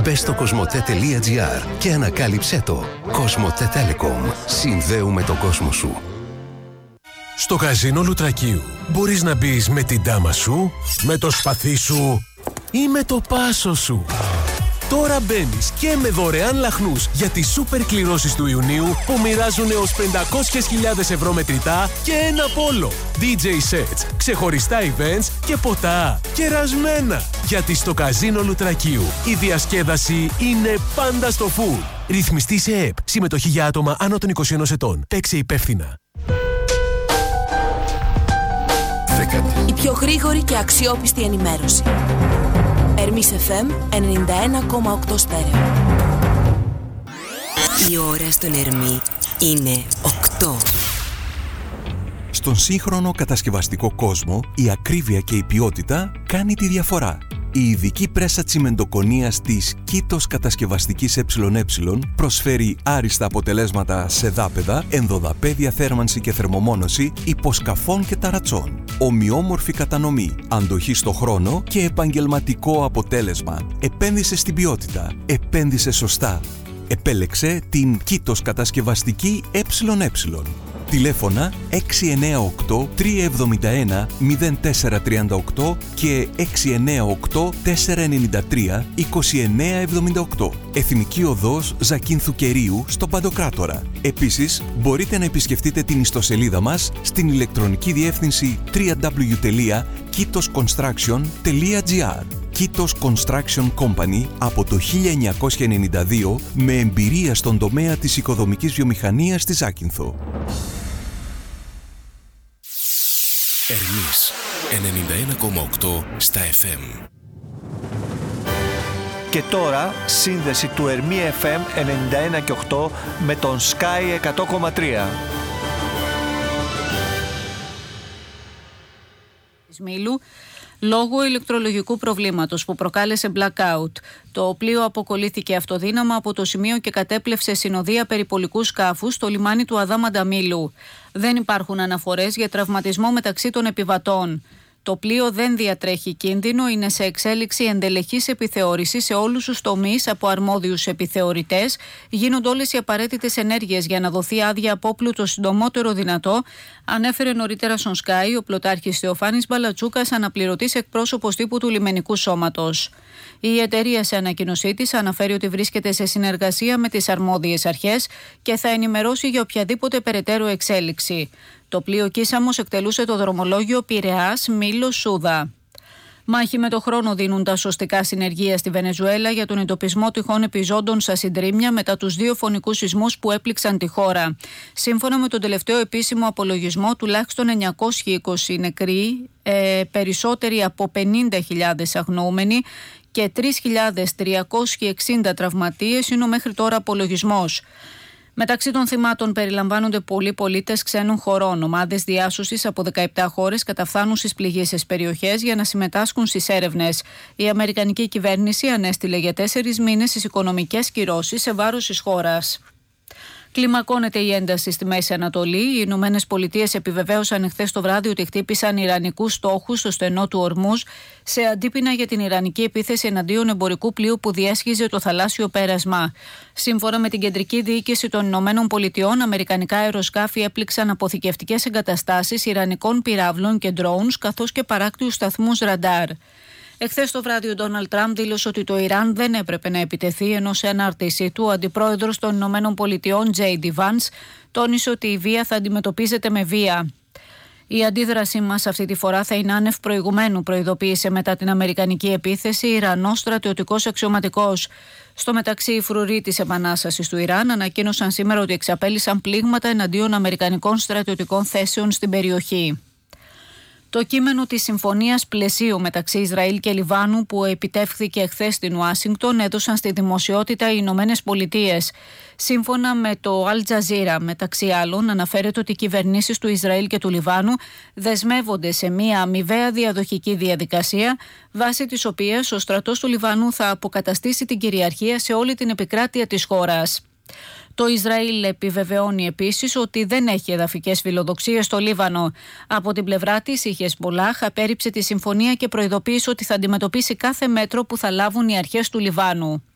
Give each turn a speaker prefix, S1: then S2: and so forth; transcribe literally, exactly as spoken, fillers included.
S1: Μπες στο κοσμοτέ τελεία τζι άρ και ανακάλυψέ το. Κοσμοτέ Telecom. Συνδέουμε τον κόσμο σου.
S2: Στο καζίνο Λουτρακίου μπορείς να μπεις με την ντάμα σου, με το σπαθί σου ή με το πάσο σου. Τώρα μπαίνεις και με δωρεάν λαχνούς για τις σούπερ κληρώσεις του Ιουνίου που μοιράζουν έως πεντακόσιες χιλιάδες ευρώ μετρητά και ένα πόλο. ντι τζέι sets, ξεχωριστά events και ποτά κερασμένα. Γιατί στο καζίνο Λουτρακίου η διασκέδαση είναι πάντα στο full. Ρυθμιστή σε ΕΠ. Συμμετοχή για άτομα άνω των είκοσι ενός ετών. Παίξε υπεύθυνα.
S3: Η πιο γρήγορη και αξιόπιστη ενημέρωση. Ερμής εφ εμ ενενήντα ένα κόμμα οκτώ στέρεο.
S4: Η ώρα στον Ερμή είναι οκτώ.
S5: Στον σύγχρονο κατασκευαστικό κόσμο, η ακρίβεια και η ποιότητα κάνει τη διαφορά. Η ειδική πρέσα τσιμεντοκονίας της Κήτος Κατασκευαστικής ΕΕ προσφέρει άριστα αποτελέσματα σε δάπεδα, ενδοδαπέδια θέρμανση και θερμομόνωση, υποσκαφών και ταρατσών. Ομοιόμορφη κατανομή, αντοχή στο χρόνο και επαγγελματικό αποτέλεσμα. Επένδυσε στην ποιότητα. Επένδυσε σωστά. Επέλεξε την Κήτος Κατασκευαστική ΕΕ. Τηλέφωνα έξι εννιά οκτώ τρία εβδομήντα ένα μηδέν τέσσερα τριάντα οκτώ και έξι εννιά οκτώ τέσσερα εννιά τρία είκοσι εννιά εβδομήντα οκτώ. Εθνική Οδός Ζακίνθου Κερίου στον Παντοκράτορα. Επίσης, μπορείτε να επισκεφτείτε την ιστοσελίδα μας στην ηλεκτρονική διεύθυνση double-u double-u double-u τελεία kitos construction τελεία τζι άρ. Kitos Construction Company από το χίλια εννιακόσια ενενήντα δύο με εμπειρία στον τομέα της οικοδομικής βιομηχανίας στη Ζάκυνθο.
S1: Ερμής ενενήντα ένα κόμμα οκτώ στα εφ εμ.
S6: Και τώρα σύνδεση του Ερμή εφ εμ ενενήντα ένα και οκτώ με τον Sky εκατό κόμμα τρία.
S7: Μήλου, λόγω ηλεκτρολογικού προβλήματος που προκάλεσε blackout. Το πλοίο αποκολλήθηκε αυτοδύναμα από το σημείο και κατέπλευσε συνοδεία περιπολικού σκάφους στο λιμάνι του Αδάμαντα Μήλου. Δεν υπάρχουν αναφορές για τραυματισμό μεταξύ των επιβατών. Το πλοίο δεν διατρέχει κίνδυνο, είναι σε εξέλιξη εντελεχής επιθεώρηση σε όλους τους τομείς από αρμόδιους επιθεωρητές. Γίνονται όλες οι απαραίτητες ενέργειες για να δοθεί άδεια απόπλου το συντομότερο δυνατό, ανέφερε νωρίτερα στον Sky ο πλωτάρχης Θεοφάνης Μπαλατσούκας, αναπληρωτής εκπρόσωπος τύπου του λιμενικού σώματος. Η εταιρεία σε ανακοίνωσή της αναφέρει ότι βρίσκεται σε συνεργασία με τις αρμόδιες αρχές και θα ενημερώσει για οποιαδήποτε περαιτέρω εξέλιξη. Το πλοίο Κίσαμος εκτελούσε το δρομολόγιο Πειραιάς Μήλος Σούδα. Μάχη με το χρόνο δίνουν τα σωστικά συνεργεία στη Βενεζουέλα για τον εντοπισμό τυχόν επιζώντων στα συντρίμμια μετά τους δύο φωνικούς σεισμούς που έπληξαν τη χώρα. Σύμφωνα με τον τελευταίο επίσημο απολογισμό, τουλάχιστον εννιακόσιοι είκοσι νεκροί, ε, περισσότεροι από πενήντα χιλιάδες αγνοούμενοι και τρεις χιλιάδες τριακόσιοι εξήντα τραυματίες είναι ο μέχρι τώρα απολογισμός. Μεταξύ των θυμάτων περιλαμβάνονται πολλοί πολίτες ξένων χωρών. Ομάδες διάσωσης από δεκαεπτά χώρες καταφθάνουν στις πληγείσες περιοχές για να συμμετάσχουν στις έρευνες. Η Αμερικανική κυβέρνηση ανέστειλε για τέσσερις μήνες τις οικονομικές κυρώσεις σε βάρος της χώρας. Κλιμακώνεται η ένταση στη Μέση Ανατολή. Οι Ηνωμένες Πολιτείες επιβεβαίωσαν χθες το βράδυ ότι χτύπησαν ιρανικούς στόχους στο στενό του Ορμούζ σε αντίπεινα για την ιρανική επίθεση εναντίον εμπορικού πλοίου που διέσχιζε το θαλάσσιο πέρασμα. Σύμφωνα με την κεντρική διοίκηση των Ηνωμένων Πολιτειών, αμερικανικά αεροσκάφη έπληξαν αποθηκευτικές εγκαταστάσεις ιρανικών πυράβλων και drones, καθώς και παράκτιους σταθμούς ραντάρ. Εχθές το βράδυ ο Ντόναλντ Τραμπ δήλωσε ότι το Ιράν δεν έπρεπε να επιτεθεί, ενώ σε ανάρτησή του ο αντιπρόεδρος των Ηνωμένων Πολιτειών Τζέι Ντι Βάνς τόνισε ότι η βία θα αντιμετωπίζεται με βία. Η αντίδρασή μας αυτή τη φορά θα είναι άνευ προηγουμένου, προειδοποίησε μετά την αμερικανική επίθεση Ιρανός στρατιωτικός αξιωματικός. Στο μεταξύ, οι φρουροί της επανάστασης του Ιράν ανακοίνωσαν σήμερα ότι εξαπέλυσαν πλήγματα εναντίον αμερικανικών στρατιωτικών θέσεων στην περιοχή. Το κείμενο της συμφωνίας πλαισίου μεταξύ Ισραήλ και Λιβάνου που επιτεύχθηκε χθες στην Ουάσιγκτον έδωσαν στη δημοσιότητα οι Ηνωμένες Πολιτείες. Σύμφωνα με το Αλ Τζαζίρα, μεταξύ άλλων, αναφέρεται ότι οι κυβερνήσεις του Ισραήλ και του Λιβάνου δεσμεύονται σε μια αμοιβαία διαδοχική διαδικασία, βάσει της οποίας ο στρατός του Λιβάνου θα αποκαταστήσει την κυριαρχία σε όλη την επικράτεια της χώρας. Το Ισραήλ επιβεβαιώνει επίσης ότι δεν έχει εδαφικές φιλοδοξίες στο Λίβανο. Από την πλευρά της, η Χεσμολάχ απέρριψε τη συμφωνία και προειδοποίησε ότι θα αντιμετωπίσει κάθε μέτρο που θα λάβουν οι αρχές του Λιβάνου.